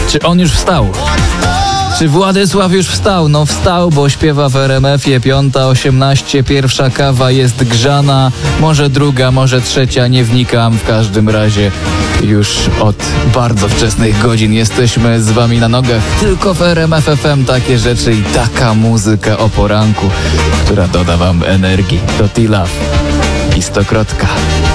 Czy on już wstał? Czy Władysław już wstał? No wstał, bo śpiewa w RMF-ie 5:18, pierwsza kawa jest grzana, może druga, może trzecia, nie wnikam, w każdym razie już od bardzo wczesnych godzin jesteśmy z wami na nogach. Tylko w RMF FM takie rzeczy i taka muzyka o poranku, która doda wam energii. To T-Love i Stokrotka.